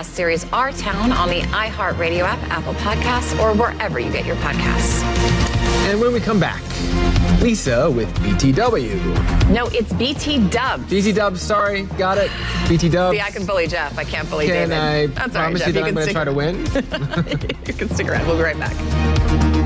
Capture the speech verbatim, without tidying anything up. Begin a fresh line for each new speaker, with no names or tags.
podcast series Our Town on the iHeartRadio app, Apple Podcasts, or wherever you get your podcasts.
And when we come back, Lisa with B T W.
No, it's B T Dubs.
B T Dubs, sorry, got it. B T Dubs.
See, I can bully Jeff. I can't bully
can
David.
I
I'm sorry,
promise
Jeff.
you that
You
I'm
can
going to try to win?
You can stick around. We'll be right back.